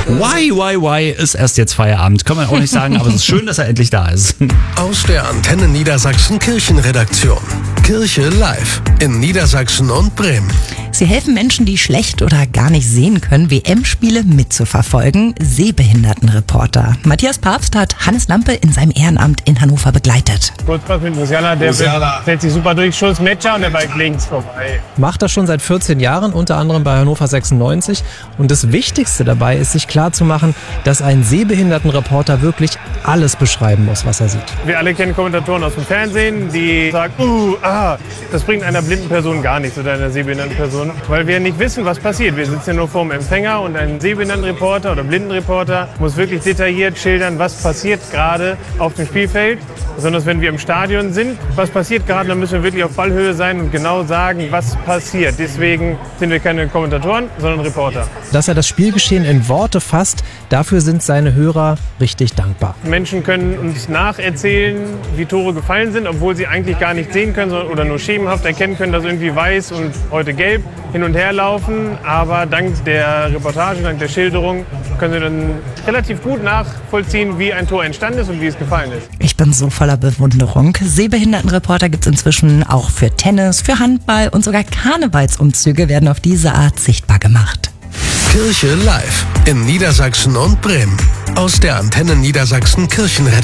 Why ist erst jetzt Feierabend. Kann man auch nicht sagen, aber es ist schön, dass er endlich da ist. Aus der Antenne Niedersachsen Kirchenredaktion. Kirche live in Niedersachsen und Bremen. Sie helfen Menschen, die schlecht oder gar nicht sehen können, WM-Spiele mitzuverfolgen. Sehbehindertenreporter. Matthias Papst hat Hannes Lampe in seinem Ehrenamt in Hannover begleitet. Kurzpass mit Musiala, der stellt sich super durch, Schuss, Matcher und der Ball links vorbei. Macht das schon seit 14 Jahren, unter anderem bei Hannover 96. Und das Wichtigste dabei ist, sich klarzumachen, dass ein Sehbehindertenreporter wirklich alles beschreiben muss, was er sieht. Wir alle kennen Kommentatoren aus dem Fernsehen, die sagen, das bringt einer blinden Person gar nichts oder einer sehbehinderten Person, weil wir nicht wissen, was passiert. Wir sitzen ja nur vor dem Empfänger und ein Sehbehindertenreporter oder Blindenreporter muss wirklich detailliert schildern, was passiert gerade auf dem Spielfeld. Besonders wenn wir im Stadion sind, was passiert gerade, dann müssen wir wirklich auf Ballhöhe sein und genau sagen, was passiert. Deswegen sind wir keine Kommentatoren, sondern Reporter. Dass er das Spielgeschehen in Worte fasst, dafür sind seine Hörer richtig dankbar. Menschen können uns nacherzählen, wie Tore gefallen sind, obwohl sie eigentlich gar nicht sehen können oder nur schemenhaft erkennen können, dass irgendwie weiß und heute gelb hin und her laufen. Aber dank der Reportage, dank der Schilderung können sie dann relativ gut nachvollziehen, wie ein Tor entstanden ist und wie es gefallen ist. Ich bin so voller Bewunderung. Sehbehindertenreporter gibt es inzwischen auch für Tennis, für Handball und sogar Karnevalsumzüge werden auf diese Art sichtbar gemacht. Kirche live in Niedersachsen und Bremen. Aus der Antenne Niedersachsen Kirchenredaktion.